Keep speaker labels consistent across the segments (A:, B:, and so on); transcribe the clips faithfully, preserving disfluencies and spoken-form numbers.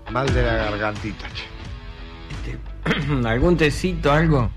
A: mal de la gargantita, che.
B: ¿Algún tecito, algo?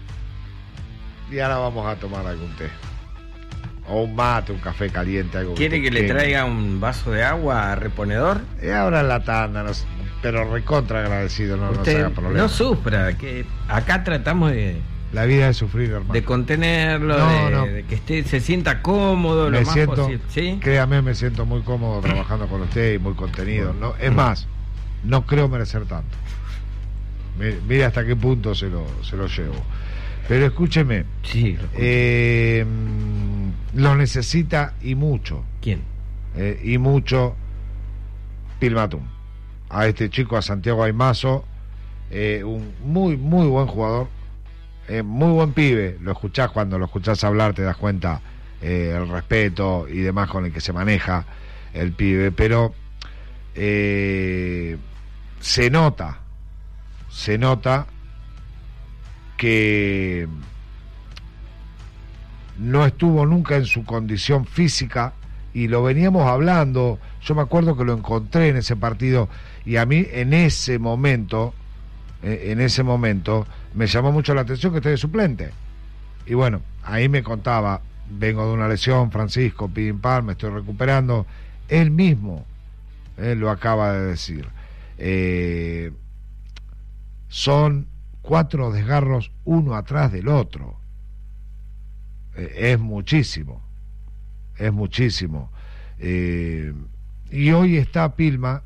A: Y ahora vamos a tomar algún té. O un mate, un café caliente, algo.
B: ¿Quiere que, que le traiga un vaso de agua a reponedor?
A: Y ahora la tanda, no, pero recontra agradecido, no, no se haga problema.
B: No sufra, que acá tratamos de...
A: La vida es sufrir, hermano.
B: De contenerlo,
A: no,
B: de,
A: no.
B: de que esté, se sienta cómodo,
A: me
B: lo más
A: siento,
B: posible. ¿Sí?
A: Créame, me siento muy cómodo trabajando con usted y muy contenido. No, es más, no creo merecer tanto. Mire hasta qué punto se lo, se lo llevo. Pero escúcheme.
B: Sí, lo,
A: eh, lo necesita y mucho.
B: ¿Quién?
A: Eh, y mucho Pilmatún. A este chico, a Santiago Aymazo, eh, un muy, muy buen jugador. Eh, muy buen pibe. Lo escuchás, cuando lo escuchás hablar te das cuenta eh, el respeto y demás con el que se maneja el pibe. Pero eh, se nota, se nota que no estuvo nunca en su condición física, y lo veníamos hablando. Yo me acuerdo que lo encontré en ese partido, y a mí en ese momento eh, en ese momento me llamó mucho la atención que esté de suplente. Y bueno, ahí me contaba: vengo de una lesión, Francisco, pim pam, me estoy recuperando. Él mismo eh, lo acaba de decir. Eh, son cuatro desgarros uno atrás del otro. Eh, es muchísimo, es muchísimo. Eh, y hoy está Pilma,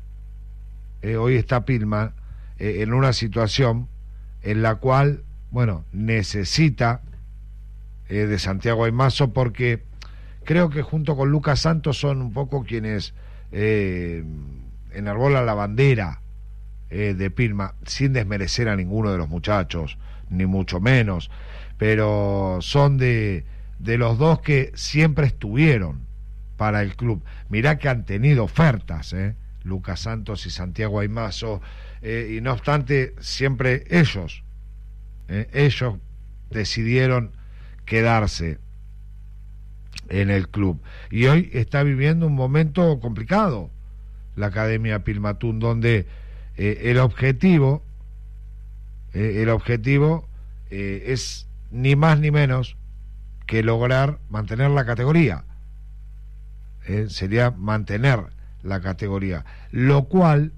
A: eh, hoy está Pilma eh, en una situación en la cual, bueno, necesita eh, de Santiago Aymazo, porque creo que junto con Lucas Santos son un poco quienes eh, enarbolan la bandera eh, de Pilma, sin desmerecer a ninguno de los muchachos, ni mucho menos, pero son de, de los dos que siempre estuvieron para el club. Mirá que han tenido ofertas, ¿eh? Lucas Santos y Santiago Aymazo, eh, y no obstante, siempre ellos, eh, ellos decidieron quedarse en el club. Y hoy está viviendo un momento complicado la Academia Pilmatún, donde eh, el objetivo, eh, el objetivo eh, es ni más ni menos que lograr mantener la categoría. Eh, sería mantener la categoría, lo cual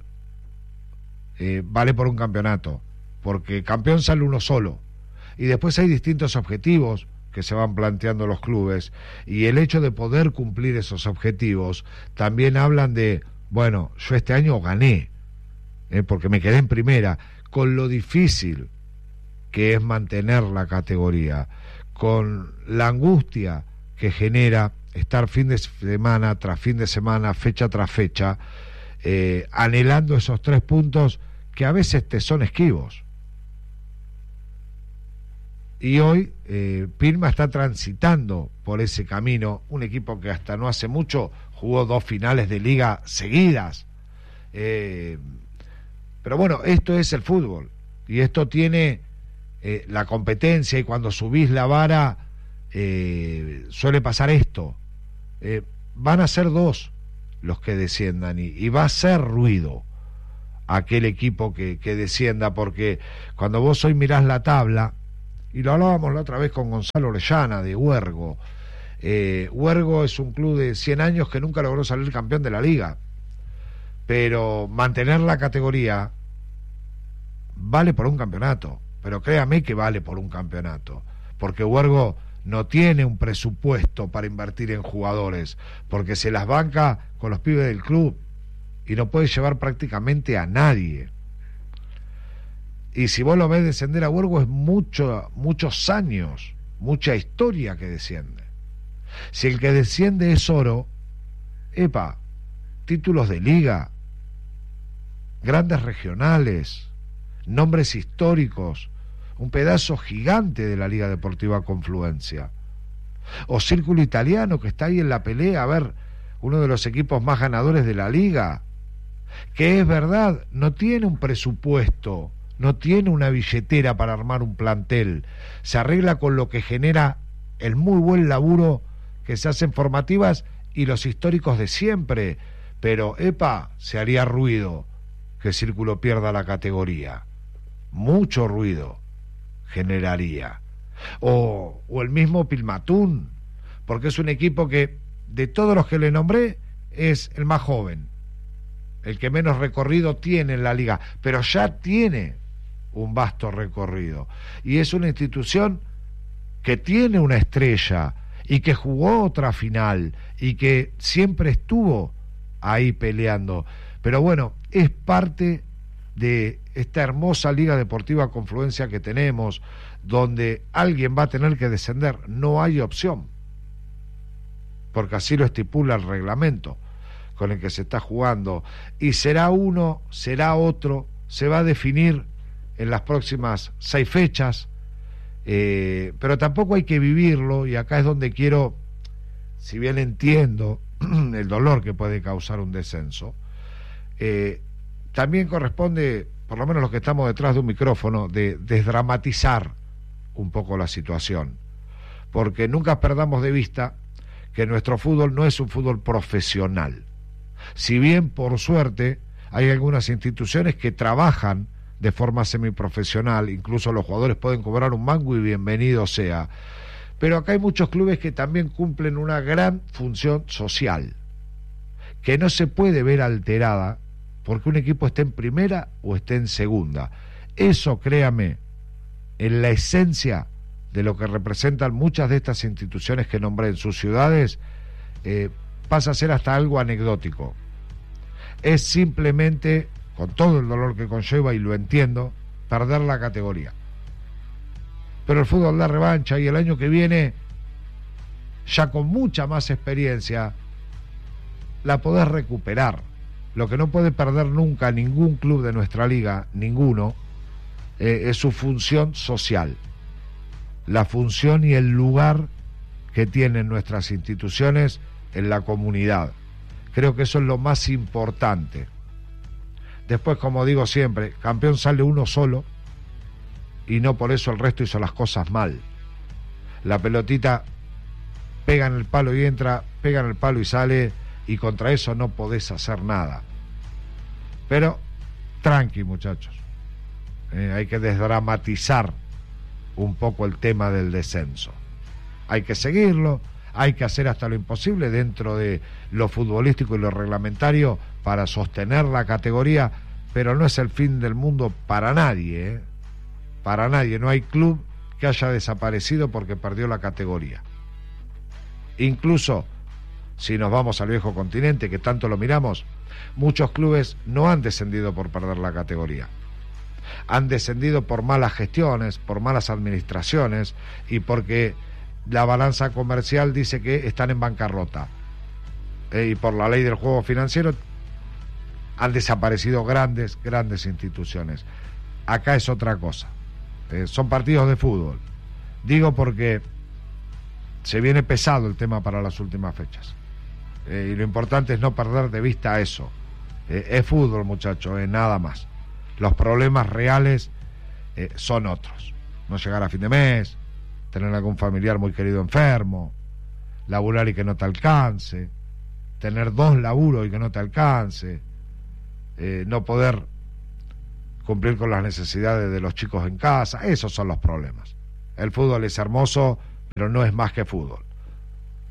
A: eh, vale por un campeonato, porque campeón sale uno solo, y después hay distintos objetivos que se van planteando los clubes, y el hecho de poder cumplir esos objetivos también hablan de, bueno, yo este año gané, eh, porque me quedé en primera, con lo difícil que es mantener la categoría, con la angustia que genera estar fin de semana tras fin de semana, fecha tras fecha, eh, anhelando esos tres puntos que a veces te son esquivos. Y hoy eh, Pilma está transitando por ese camino, un equipo que hasta no hace mucho jugó dos finales de liga seguidas. Eh, pero bueno, esto es el fútbol, y esto tiene eh, la competencia, y cuando subís la vara eh, suele pasar esto. Eh, van a ser dos los que desciendan, y, y va a ser ruido aquel equipo que, que descienda, porque cuando vos hoy mirás la tabla, y lo hablábamos la otra vez con Gonzalo Orellana de Huergo, eh, Huergo es un club de cien años que nunca logró salir campeón de la liga, pero mantener la categoría vale por un campeonato, pero créame que vale por un campeonato, porque Huergo no tiene un presupuesto para invertir en jugadores, porque se las banca con los pibes del club y no puede llevar prácticamente a nadie. Y si vos lo ves descender a Huergo, es mucho, muchos años, mucha historia que desciende. Si el que desciende es Oro, epa, títulos de liga, grandes regionales, nombres históricos, un pedazo gigante de la Liga Deportiva Confluencia. O Círculo Italiano, que está ahí en la pelea, a ver, uno de los equipos más ganadores de la liga, que es verdad, no tiene un presupuesto, no tiene una billetera para armar un plantel, se arregla con lo que genera el muy buen laburo que se hacen formativas y los históricos de siempre, pero epa, se haría ruido que Círculo pierda la categoría. Mucho ruido generaría. O, o el mismo Pilmatún, porque es un equipo que, de todos los que le nombré, es el más joven, el que menos recorrido tiene en la liga, pero ya tiene un vasto recorrido. Y es una institución que tiene una estrella y que jugó otra final y que siempre estuvo ahí peleando. Pero bueno, es parte de esta hermosa Liga Deportiva Confluencia que tenemos, donde alguien va a tener que descender. No hay opción, porque así lo estipula el reglamento con el que se está jugando, y será uno, será otro, se va a definir en las próximas seis fechas, eh, pero tampoco hay que vivirlo, y acá es donde quiero, si bien entiendo el dolor que puede causar un descenso, eh, también corresponde, por lo menos los que estamos detrás de un micrófono, de desdramatizar un poco la situación, porque nunca perdamos de vista que nuestro fútbol no es un fútbol profesional. Si bien, por suerte, hay algunas instituciones que trabajan de forma semiprofesional, incluso los jugadores pueden cobrar un mango y bienvenido sea, pero acá hay muchos clubes que también cumplen una gran función social, que no se puede ver alterada porque un equipo esté en primera o esté en segunda. Eso, créame, en la esencia de lo que representan muchas de estas instituciones que nombré en sus ciudades, eh, pasa a ser hasta algo anecdótico. Es simplemente, con todo el dolor que conlleva, y lo entiendo, perder la categoría. Pero el fútbol da revancha, y el año que viene, ya con mucha más experiencia, la podés recuperar. Lo que no puede perder nunca ningún club de nuestra liga, ninguno, eh, es su función social. La función y el lugar que tienen nuestras instituciones en la comunidad. Creo que eso es lo más importante. Después, como digo siempre, campeón sale uno solo, y no por eso el resto hizo las cosas mal. La pelotita pega en el palo y entra, pega en el palo y sale, y contra eso no podés hacer nada. Pero tranqui, muchachos, eh, hay que desdramatizar un poco el tema del descenso. Hay que seguirlo, hay que hacer hasta lo imposible dentro de lo futbolístico y lo reglamentario para sostener la categoría, pero no es el fin del mundo para nadie, ¿eh? Para nadie. No hay club que haya desaparecido porque perdió la categoría. Incluso si nos vamos al viejo continente, que tanto lo miramos, muchos clubes no han descendido por perder la categoría. Han descendido por malas gestiones, por malas administraciones, y porque la balanza comercial dice que están en bancarrota. Eh, y por la ley del juego financiero han desaparecido grandes, grandes instituciones. Acá es otra cosa. Eh, son partidos de fútbol. Digo porque se viene pesado el tema para las últimas fechas. Eh, y lo importante es no perder de vista eso. Eh, es fútbol, muchachos, eh, nada más. Los problemas reales eh, son otros. No llegar a fin de mes, tener algún familiar muy querido enfermo, laburar y que no te alcance, tener dos laburos y que no te alcance, eh, no poder cumplir con las necesidades de los chicos en casa. Esos son los problemas. El fútbol es hermoso, pero no es más que fútbol.